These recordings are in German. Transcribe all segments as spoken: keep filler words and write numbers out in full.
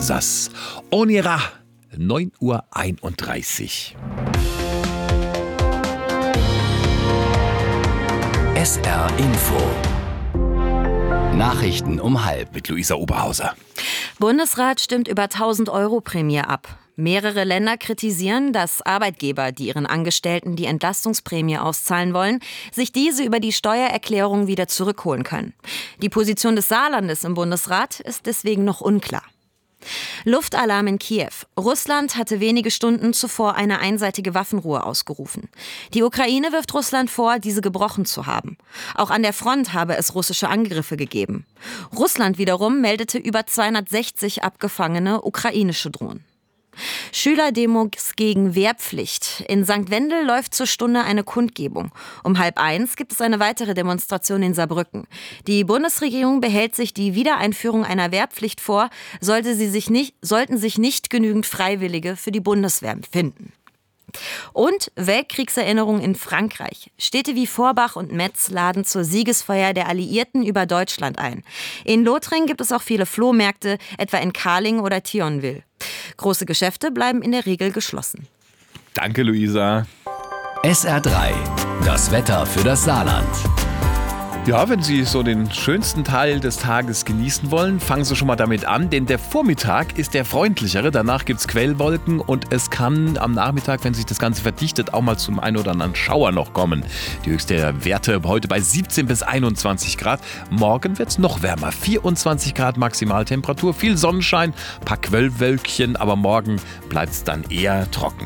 Sas. Onira, neun Uhr einunddreißig. S R Info. Nachrichten um halb. Mit Luisa Oberhauser. Bundesrat stimmt über tausend Euro Prämie ab. Mehrere Länder kritisieren, dass Arbeitgeber, die ihren Angestellten die Entlastungsprämie auszahlen wollen, sich diese über die Steuererklärung wieder zurückholen können. Die Position des Saarlandes im Bundesrat ist deswegen noch unklar. Luftalarm in Kiew. Russland hatte wenige Stunden zuvor eine einseitige Waffenruhe ausgerufen. Die Ukraine wirft Russland vor, diese gebrochen zu haben. Auch an der Front habe es russische Angriffe gegeben. Russland wiederum meldete über zweihundertsechzig abgefangene ukrainische Drohnen. Schülerdemos gegen Wehrpflicht. In Sankt Wendel läuft zur Stunde eine Kundgebung. Um halb eins gibt es eine weitere Demonstration in Saarbrücken. Die Bundesregierung behält sich die Wiedereinführung einer Wehrpflicht vor, sollte sie sich nicht, sollten sich nicht genügend Freiwillige für die Bundeswehr finden. Und Weltkriegserinnerung in Frankreich. Städte wie Forbach und Metz laden zur Siegesfeier der Alliierten über Deutschland ein. In Lothringen gibt es auch viele Flohmärkte, etwa in Carling oder Thionville. Große Geschäfte bleiben in der Regel geschlossen. Danke, Luisa. S R drei. Das Wetter für das Saarland. Ja, wenn Sie so den schönsten Teil des Tages genießen wollen, fangen Sie schon mal damit an, denn der Vormittag ist der freundlichere. Danach gibt es Quellwolken und es kann am Nachmittag, wenn sich das Ganze verdichtet, auch mal zum einen oder anderen Schauer noch kommen. Die höchste Werte heute bei siebzehn bis einundzwanzig Grad. Morgen wird es noch wärmer, vierundzwanzig Grad Maximaltemperatur, viel Sonnenschein, paar Quellwölkchen, aber morgen bleibt es dann eher trocken.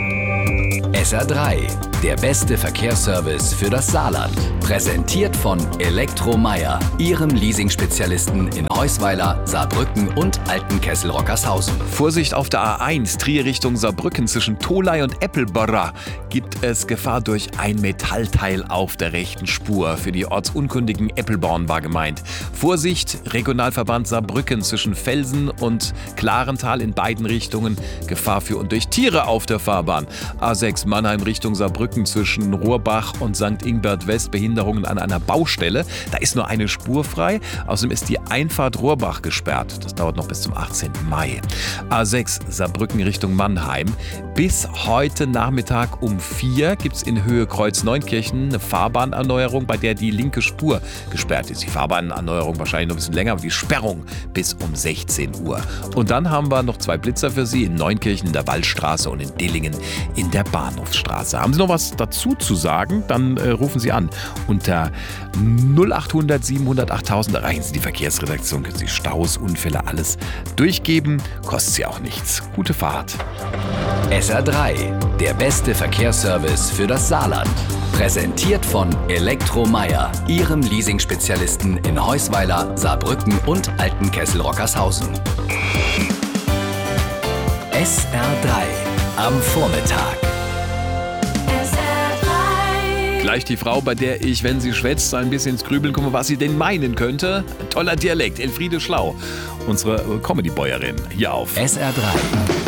S R drei. Der beste Verkehrsservice für das Saarland. Präsentiert von Elektromeier, Ihrem Leasing-Spezialisten in Heusweiler, Saarbrücken und Altenkessel-Rockershausen. Vorsicht auf der A eins, Trier Richtung Saarbrücken zwischen Tholey und Eppelbörra gibt es Gefahr durch ein Metallteil auf der rechten Spur. Für die ortsunkundigen Eppelborn war gemeint. Vorsicht, Regionalverband Saarbrücken zwischen Felsen und Klarental in beiden Richtungen. Gefahr für und durch Tiere auf der Fahrbahn. A sechs Mannheim Richtung Saarbrücken zwischen Rohrbach und Sankt Ingbert West Behinderungen an einer Baustelle. Da ist nur eine Spur frei. Außerdem ist die Einfahrt Rohrbach gesperrt. Das dauert noch bis zum achtzehnten Mai. A sechs Saarbrücken Richtung Mannheim. Bis heute Nachmittag um vier gibt es in Höhe Kreuz-Neunkirchen eine Fahrbahnerneuerung, bei der die linke Spur gesperrt ist. Die Fahrbahnerneuerung wahrscheinlich noch ein bisschen länger, aber die Sperrung bis um sechzehn Uhr. Und dann haben wir noch zwei Blitzer für Sie in Neunkirchen in der Waldstraße und in Dillingen in der Bahnhofsstraße. Haben Sie noch was dazu zu sagen? Dann äh, rufen Sie an unter null achthundert siebenhundert achttausend. Erreichen Sie die Verkehrsredaktion, können Sie Staus, Unfälle, alles durchgeben. Kostet Sie auch nichts. Gute Fahrt. S R drei. Der beste Verkehrsservice für das Saarland. Präsentiert von Elektromeier, Ihrem Leasing-Spezialisten in Heusweiler, Saarbrücken und Altenkessel-Rockershausen. S R drei. Am Vormittag. Gleich die Frau, bei der ich, wenn sie schwätzt, ein bisschen ins Grübeln komme, was sie denn meinen könnte. Toller Dialekt, Elfriede Schlau, unsere Comedy-Bäuerin hier auf S R drei.